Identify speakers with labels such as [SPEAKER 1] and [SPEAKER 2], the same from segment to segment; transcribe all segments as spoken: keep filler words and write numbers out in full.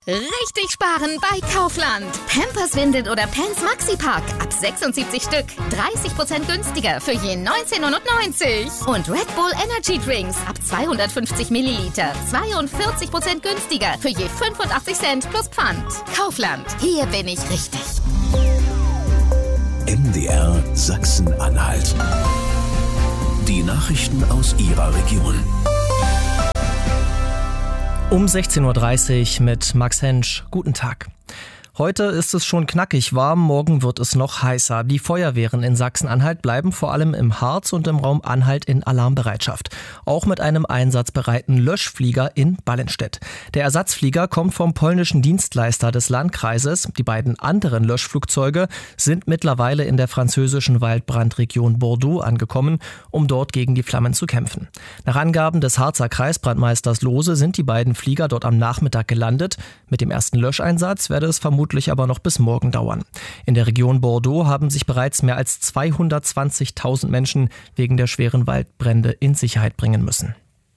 [SPEAKER 1] Richtig sparen bei Kaufland. Pampers, Windeln oder Pants Maxipack ab sechsundsiebzig Stück. dreißig Prozent günstiger für je neunzehn neunundneunzig. Und Red Bull Energy Drinks ab zweihundertfünfzig Milliliter. zweiundvierzig Prozent günstiger für je fünfundachtzig Cent plus Pfand. Kaufland. Hier bin ich richtig.
[SPEAKER 2] M D R Sachsen-Anhalt. Die Nachrichten aus Ihrer Region.
[SPEAKER 3] Um sechzehn Uhr dreißig mit Max Hensch. Guten Tag. Heute ist es schon knackig warm, morgen wird es noch heißer. Die Feuerwehren in Sachsen-Anhalt bleiben vor allem im Harz und im Raum Anhalt in Alarmbereitschaft. Auch mit einem einsatzbereiten Löschflieger in Ballenstedt. Der Ersatzflieger kommt vom polnischen Dienstleister des Landkreises. Die beiden anderen Löschflugzeuge sind mittlerweile in der französischen Waldbrandregion Bordeaux angekommen, um dort gegen die Flammen zu kämpfen. Nach Angaben des Harzer Kreisbrandmeisters Lohse sind die beiden Flieger dort am Nachmittag gelandet. Mit dem ersten Löscheinsatz werde es vermutlich aber noch bis morgen dauern. In der Region Bordeaux haben sich bereits mehr als zweihundertzwanzigtausend Menschen wegen der schweren Waldbrände in Sicherheit bringen müssen.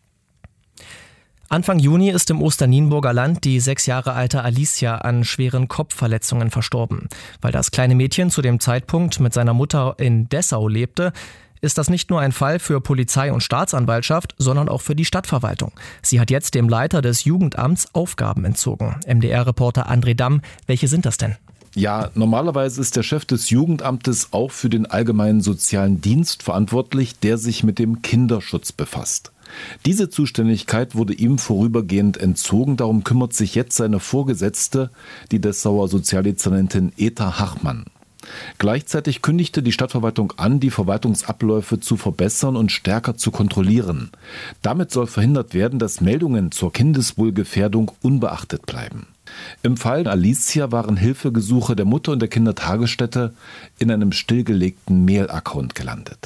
[SPEAKER 3] Anfang Juni ist im Osternienburger Land die sechs Jahre alte Alicia an schweren Kopfverletzungen verstorben. Weil das kleine Mädchen zu dem Zeitpunkt mit seiner Mutter in Dessau lebte, ist das nicht nur ein Fall für Polizei und Staatsanwaltschaft, sondern auch für die Stadtverwaltung. Sie hat jetzt dem Leiter des Jugendamts Aufgaben entzogen. M D R-Reporter André Damm, welche sind das denn?
[SPEAKER 4] Ja, normalerweise ist der Chef des Jugendamtes auch für den allgemeinen sozialen Dienst verantwortlich, der sich mit dem Kinderschutz befasst. Diese Zuständigkeit wurde ihm vorübergehend entzogen, darum kümmert sich jetzt seine Vorgesetzte, die Dessauer Sozialdezernentin Eta Hachmann. Gleichzeitig kündigte die Stadtverwaltung an, die Verwaltungsabläufe zu verbessern und stärker zu kontrollieren. Damit soll verhindert werden, dass Meldungen zur Kindeswohlgefährdung unbeachtet bleiben. Im Fall Alicia waren Hilfegesuche der Mutter und der Kindertagesstätte in einem stillgelegten Mail-Account gelandet.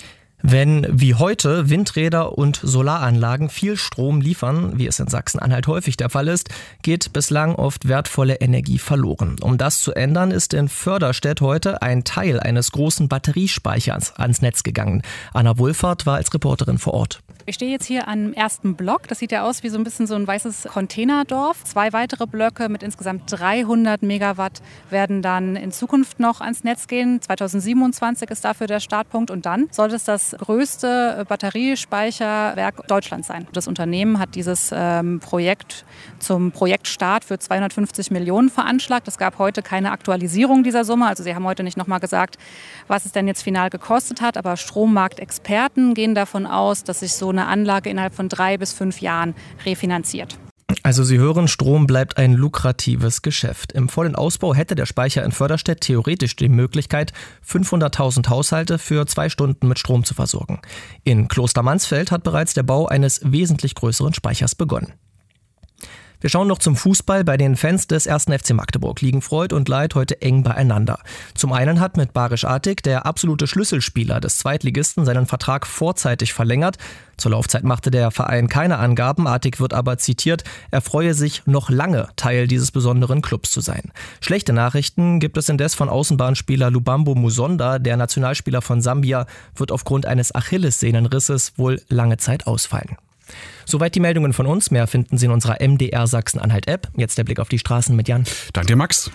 [SPEAKER 3] Wenn wie heute Windräder und Solaranlagen viel Strom liefern, wie es in Sachsen-Anhalt häufig der Fall ist, geht bislang oft wertvolle Energie verloren. Um das zu ändern, ist in Förderstedt heute ein Teil eines großen Batteriespeichers ans Netz gegangen. Anna Wohlfahrt war als Reporterin vor Ort.
[SPEAKER 5] Ich stehe jetzt hier am ersten Block. Das sieht ja aus wie so ein bisschen so ein weißes Containerdorf. Zwei weitere Blöcke mit insgesamt dreihundert Megawatt werden dann in Zukunft noch ans Netz gehen. zweitausendsiebenundzwanzig ist dafür der Startpunkt und dann soll es das größte Batteriespeicherwerk Deutschlands sein. Das Unternehmen hat dieses ähm, Projekt zum Projektstart für zweihundertfünfzig Millionen veranschlagt. Es gab heute keine Aktualisierung dieser Summe. Also sie haben heute nicht nochmal gesagt, was es denn jetzt final gekostet hat. Aber Strommarktexperten gehen davon aus, dass sich so eine Anlage innerhalb von drei bis fünf Jahren refinanziert.
[SPEAKER 3] Also Sie hören, Strom bleibt ein lukratives Geschäft. Im vollen Ausbau hätte der Speicher in Förderstedt theoretisch die Möglichkeit, fünfhunderttausend Haushalte für zwei Stunden mit Strom zu versorgen. In Klostermansfeld hat bereits der Bau eines wesentlich größeren Speichers begonnen. Wir schauen noch zum Fußball. Bei den Fans des ersten F C Magdeburg liegen Freud und Leid heute eng beieinander. Zum einen hat mit Barisch Atik der absolute Schlüsselspieler des Zweitligisten seinen Vertrag vorzeitig verlängert. Zur Laufzeit machte der Verein keine Angaben. Atik wird aber zitiert, er freue sich noch lange, Teil dieses besonderen Clubs zu sein. Schlechte Nachrichten gibt es indes von Außenbahnspieler Lubambo Musonda. Der Nationalspieler von Sambia wird aufgrund eines Achillessehnenrisses wohl lange Zeit ausfallen. Soweit die Meldungen von uns. Mehr finden Sie in unserer M D R Sachsen-Anhalt-App. Jetzt der Blick auf die Straßen mit Jan.
[SPEAKER 6] Danke dir, Max.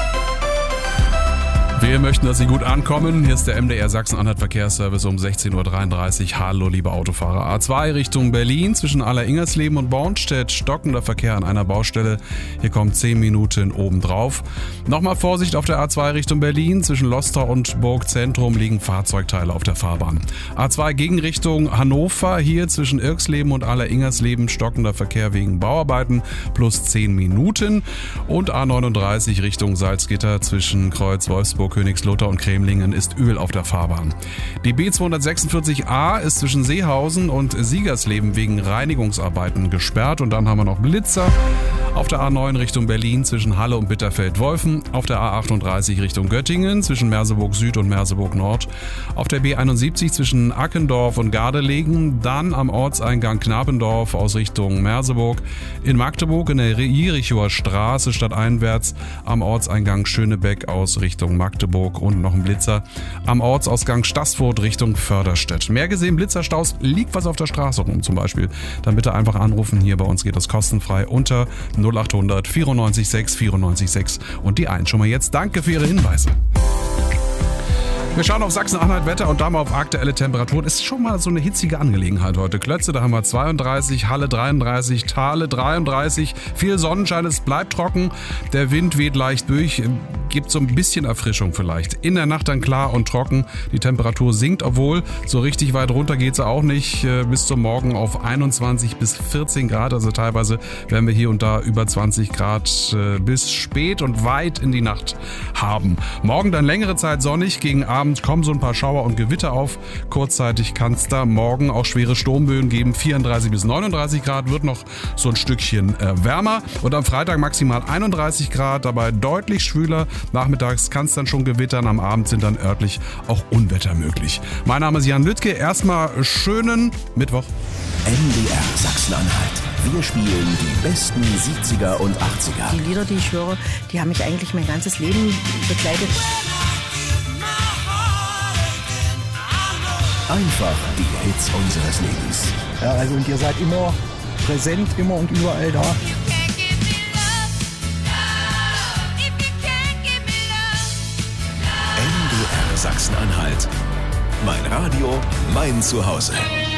[SPEAKER 6] Wir möchten, dass Sie gut ankommen. Hier ist der M D R Sachsen-Anhalt-Verkehrsservice um sechzehn Uhr dreiunddreißig. Hallo, liebe Autofahrer. A zwei Richtung Berlin zwischen Aller-Ingersleben und Bornstedt. Stockender Verkehr an einer Baustelle. Hier kommen zehn Minuten obendrauf. Nochmal Vorsicht auf der A zwei Richtung Berlin. Zwischen Lostra und Burgzentrum liegen Fahrzeugteile auf der Fahrbahn. A zwei Gegenrichtung Hannover. Hier zwischen Irksleben und Aller-Ingersleben stockender Verkehr wegen Bauarbeiten plus zehn Minuten. Und A neununddreißig Richtung Salzgitter zwischen Kreuz Wolfsburg, Königslutter und Cremlingen ist Öl auf der Fahrbahn. Die B zweihundertsechsundvierzig A ist zwischen Seehausen und Siegersleben wegen Reinigungsarbeiten gesperrt. Und dann haben wir noch Blitzer auf der A neun Richtung Berlin zwischen Halle und Bitterfeld-Wolfen, auf der A achtunddreißig Richtung Göttingen zwischen Merseburg Süd und Merseburg Nord, auf der B einundsiebzig zwischen Ackendorf und Gardelegen, dann am Ortseingang Knabendorf aus Richtung Merseburg, in Magdeburg in der Jerichoer Straße stadteinwärts am Ortseingang Schönebeck aus Richtung Magdeburg und noch ein Blitzer am Ortsausgang Staßfurt Richtung Förderstedt. Mehr gesehen, Blitzerstaus, liegt was auf der Straße rum zum Beispiel, dann bitte einfach anrufen. Hier bei uns geht das kostenfrei unter null acht hundert vierundneunzig sechs vierundneunzig sechs und die eins. Schon mal jetzt danke für Ihre Hinweise. Wir schauen auf Sachsen-Anhalt Wetter und da mal auf aktuelle Temperaturen. Ist schon mal so eine hitzige Angelegenheit heute. Klötze, da haben wir zweiunddreißig, Halle dreiunddreißig, Thale dreiunddreißig. Viel Sonnenschein, es bleibt trocken. Der Wind weht leicht durch, gibt so ein bisschen Erfrischung vielleicht. In der Nacht dann klar und trocken. Die Temperatur sinkt, obwohl so richtig weit runter geht sie auch nicht. Bis zum Morgen auf einundzwanzig bis vierzehn Grad. Also teilweise werden wir hier und da über zwanzig Grad bis spät und weit in die Nacht haben. Morgen dann längere Zeit sonnig, gegen Abend kommen so ein paar Schauer und Gewitter auf. Kurzzeitig kann es da morgen auch schwere Sturmböen geben. vierunddreißig bis neununddreißig Grad, wird noch so ein Stückchen äh, wärmer. Und am Freitag maximal einunddreißig Grad, dabei deutlich schwüler. Nachmittags kann es dann schon gewittern, am Abend sind dann örtlich auch Unwetter möglich. Mein Name ist Jan Lüttke, erstmal schönen Mittwoch.
[SPEAKER 2] M D R Sachsen-Anhalt. Wir spielen die besten siebziger und achtziger.
[SPEAKER 7] Die Lieder, die ich höre, die haben mich eigentlich mein ganzes Leben begleitet.
[SPEAKER 2] Einfach die Hits unseres Lebens.
[SPEAKER 8] Ja, also und ihr seid immer präsent, immer und überall da.
[SPEAKER 2] M D R Sachsen-Anhalt. Mein Radio, mein Zuhause.